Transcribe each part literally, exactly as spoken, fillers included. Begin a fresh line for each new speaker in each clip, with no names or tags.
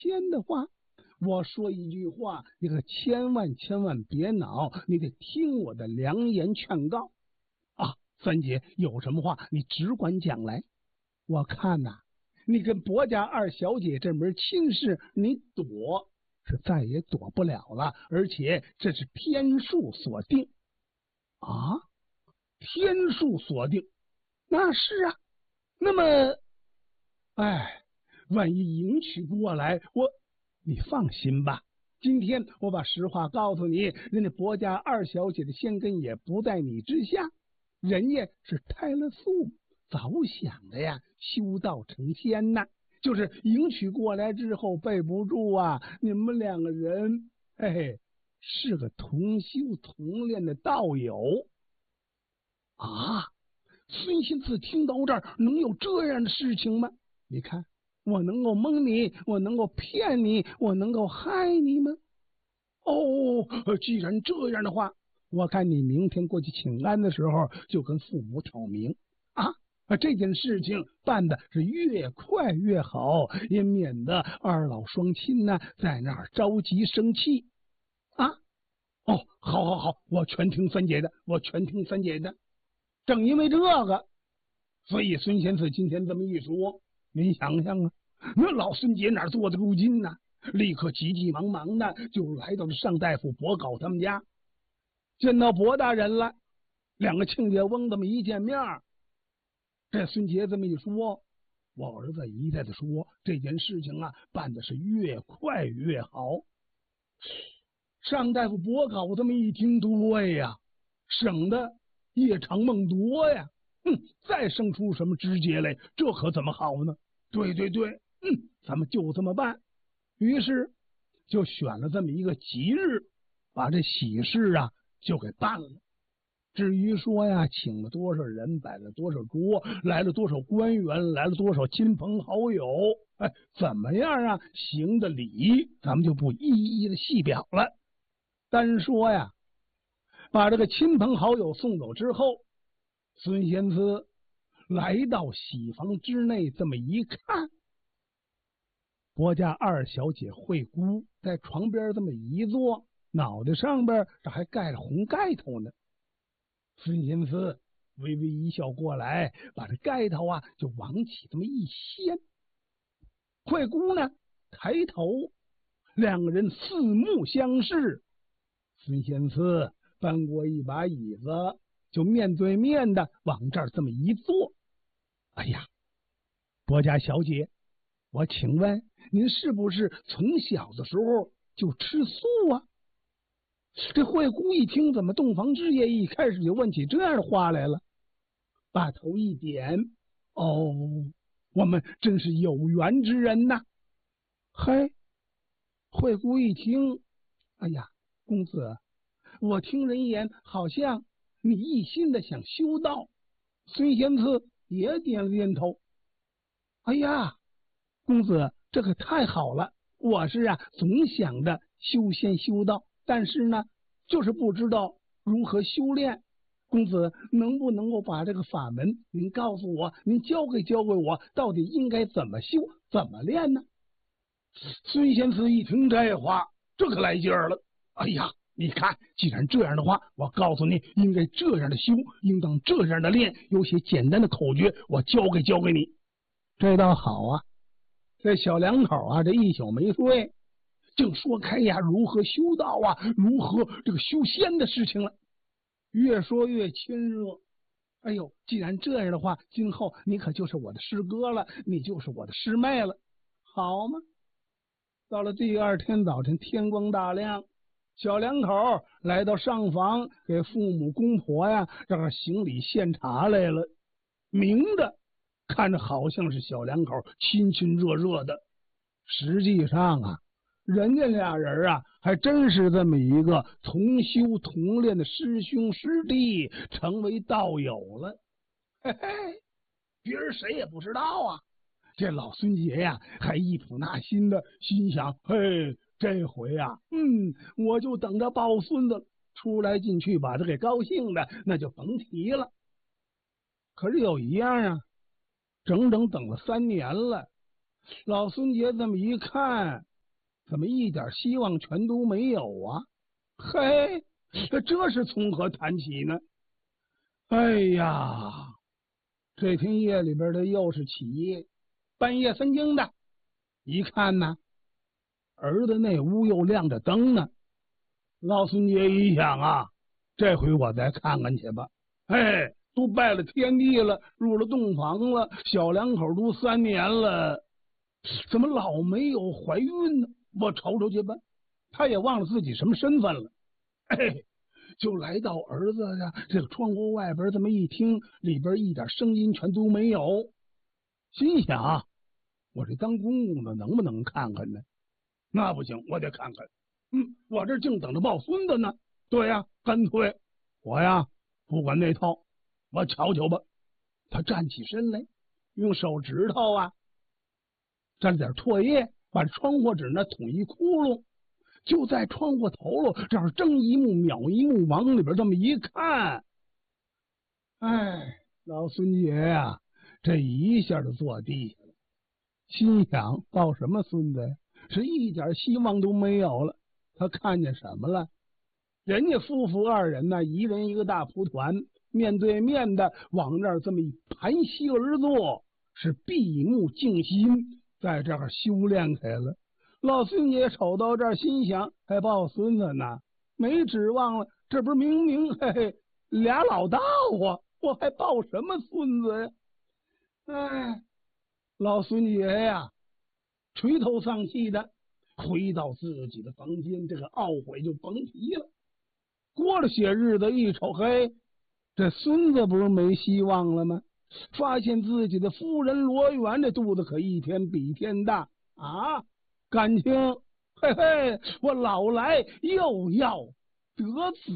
天的话，我说一句话，你可千万千万别恼，你得听我的良言劝告啊！三姐有什么话，你只管讲来。我看呐、啊，你跟薄家二小姐这门亲事，你躲是再也躲不了了，而且这是天数所定啊！天数所定，那是啊。那么，哎，万一迎娶过来，我你放心吧。今天我把实话告诉你，人家薄家二小姐的先根也不在你之下，人家是胎了素，早想的呀，修道成仙呐。就是迎娶过来之后，备不住啊，你们两个人，嘿嘿，是个同修同练的道友啊。孙心次听到这儿，能有这样的事情吗？你看，我能够蒙你，我能够骗你，我能够害你吗？哦，既然这样的话，我看你明天过去请安的时候，就跟父母挑明啊。这件事情办的是越快越好，也免得二老双亲呢在那儿着急生气啊。哦，好好好，我全听三姐的，我全听三姐的。正因为这个，所以孙先生今天这么一说，您想想啊，那老孙姐哪坐得住劲呢？立刻急急忙忙的就来到了尚大夫薄镐他们家，见到薄大人了。两个亲家翁这么一见面，这孙杰这么一说，我儿子一再的说这件事情啊，办的是越快越好。尚大夫薄镐这么一听，对呀，省得夜长梦多呀。哼，再生出什么枝节来，这可怎么好呢？对对对，嗯，咱们就这么办。于是就选了这么一个吉日，把这喜事啊就给办了。至于说呀，请了多少人，摆了多少桌，来了多少官员，来了多少亲朋好友，哎，怎么样啊？行的礼，咱们就不一一的细表了。单说呀，把这个亲朋好友送走之后，孙先思来到喜房之内，这么一看，薄家二小姐惠姑在床边这么一坐，脑袋上边这还盖着红盖头呢。孙先思微微一笑过来，把这盖头啊就往起这么一掀。惠姑呢抬头，两个人四目相视。孙先思搬过一把椅子，就面对面的往这儿这么一坐。哎呀，薄家小姐，我请问您是不是从小的时候就吃素啊？这惠姑一听，怎么洞房之夜一开始就问起这样的话来了，把头一点，哦，我们真是有缘之人呐。嘿，惠姑一听，哎呀，公子，我听人言，好像你一心的想修道。孙贤次也点了点头。哎呀，公子，这可太好了！我是啊，总想着修仙修道，但是呢，就是不知道如何修炼。公子能不能够把这个法门您告诉我，您教给教给我，到底应该怎么修，怎么练呢？孙贤慈一听这话，这可来劲儿了。哎呀，你看，既然这样的话，我告诉你，应该这样的修，应当这样的练。有些简单的口诀，我教给教给你。这倒好啊！这小两口啊，这一宿没睡，正说开呀如何修道啊，如何这个修仙的事情了。越说越亲热。哎呦，既然这样的话，今后你可就是我的师哥了，你就是我的师妹了，好吗？到了第二天早晨，天光大亮，小两口来到上房，给父母公婆呀这个行礼献茶来了。明的看着好像是小两口亲亲热热的，实际上啊，人家俩人啊还真是这么一个同修同练的师兄师弟，成为道友了。嘿嘿，别人谁也不知道啊。这老孙爷呀还一普纳心的心想，嘿，这回啊，嗯，我就等着抱孙子出来进去，把他给高兴的那就甭提了。可是有一样啊，整整等了三年了。老孙爷这么一看， 怎么一点希望全都没有啊？嘿，这是从何谈起呢？哎呀，这天夜里边的又是起夜，半夜三更的，一看呢，儿子那屋又亮着灯呢。老孙爷一想啊，这回我再看看去吧。哎，都拜了天地了，入了洞房了，小两口都三年了，怎么老没有怀孕呢？我瞅瞅去吧。他也忘了自己什么身份了。哎，就来到儿子的这个窗户外边，这么一听，里边一点声音全都没有。心想，我这当公公的能不能看看呢？那不行，我得看看。嗯，我这正等着抱孙子呢。对呀，干脆我呀不管那套，我瞧瞧吧。他站起身来，用手指头啊沾了点唾液，把窗户纸那捅一窟窿，就在窗户头喽，这儿睁一目秒一目，往里边这么一看，哎，老孙爷呀、啊，这一下就坐地下了，心想抱什么孙子呀？是一点希望都没有了。他看见什么了？人家夫妇二人呢，一人一个大蒲团，面对面的往那儿这么一盘膝而坐，是闭目静心，在这儿修炼开了。老孙爷瞅到这儿，心想还抱孙子呢，没指望了。这不是明明嘿嘿俩老道啊，我还抱什么孙子呀？哎，老孙爷呀，垂头丧气的回到自己的房间，这个懊悔就甭提了。过了些日子一瞅，嘿，这孙子不是没希望了吗？发现自己的夫人罗元这肚子可一天比一天大啊！感情，嘿嘿，我老来又要得子。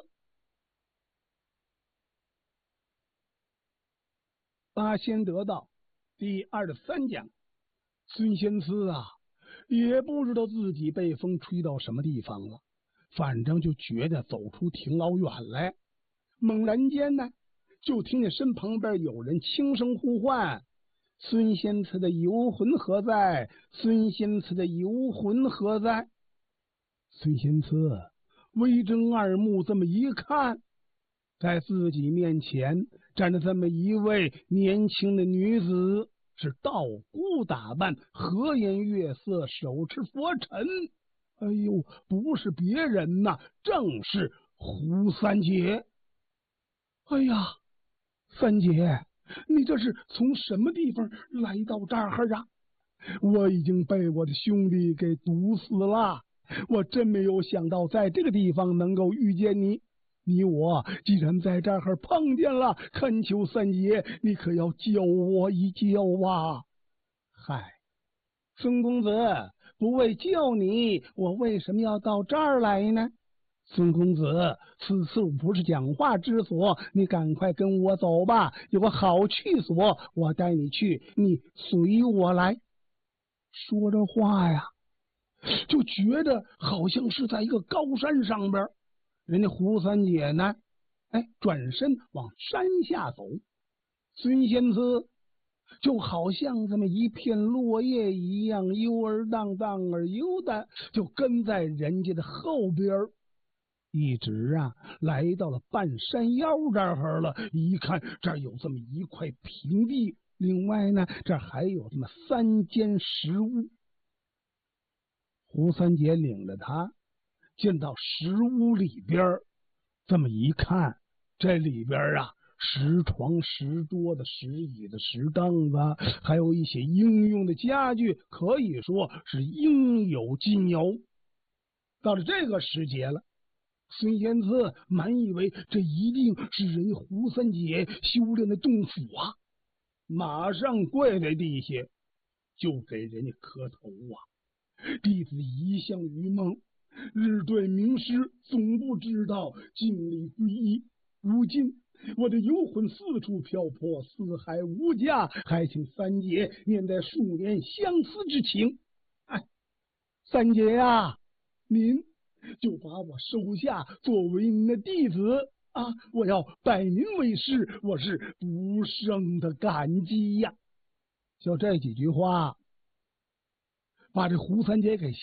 八仙得道第二十三讲，孙仙慈啊，也不知道自己被风吹到什么地方了，反正就觉得走出挺老远来。猛然间呢，就听见身旁边有人轻声呼唤：“孙仙慈的游魂何在？孙仙慈的游魂何在？”孙仙慈微睁二目，这么一看，在自己面前站着这么一位年轻的女子，是道姑打扮，和颜悦色，手持佛尘。哎呦，不是别人呐，正是胡三姐。哎呀，三姐，你这是从什么地方来到这儿啊？我已经被我的兄弟给毒死了，我真没有想到在这个地方能够遇见你。你我既然在这儿碰见了，恳求三姐，你可要救我一救啊！嗨，孙公子，不为救你，我为什么要到这儿来呢？孙公子，此处不是讲话之所，你赶快跟我走吧，有个好去所，我带你去，你随我来。说着话呀，就觉得好像是在一个高山上边，人家胡三姐呢，哎，转身往山下走，孙仙慈就好像这么一片落叶一样，悠而荡荡而悠的，就跟在人家的后边，一直啊来到了半山腰这儿了。一看这儿有这么一块平地，另外呢这儿还有这么三间石屋。胡三姐领着他进到石屋里边，这么一看，这里边啊石床石桌的石椅子石凳子，还有一些应用的家具，可以说是应有尽有。到了这个时节了，孙仙慈满以为这一定是人家胡三姐修炼的洞府啊，马上跪在地下就给人家磕头啊。弟子一向愚蒙，日对名师，总不知道敬礼皈依。如今我的游魂四处漂泊，四海无家，还请三姐念在数年相思之情。哎，三姐呀、啊，您就把我收下作为您的弟子啊！我要拜您为师，我是不胜的感激呀！就这几句话，把这胡三姐给